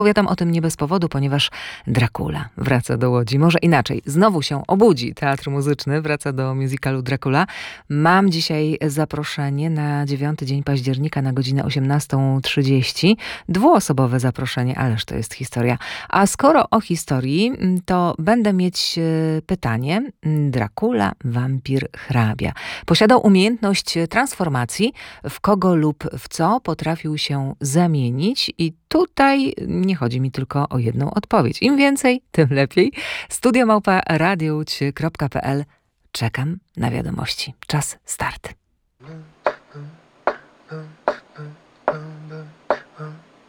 Powiadam o tym nie bez powodu, ponieważ Dracula wraca do Łodzi. Może inaczej, znowu się obudzi Teatr Muzyczny, wraca do musicalu Dracula. Mam dzisiaj zaproszenie na 9 dzień października na godzinę 18:30. Dwuosobowe zaproszenie, ależ to jest historia. A skoro o historii, to będę mieć pytanie. Dracula, wampir, hrabia. Posiadał umiejętność transformacji, w kogo lub w co potrafił się zamienić i tutaj nie chodzi mi tylko o jedną odpowiedź. Im więcej, tym lepiej. Studio@radiołódź.pl. Czekam na wiadomości. Czas start.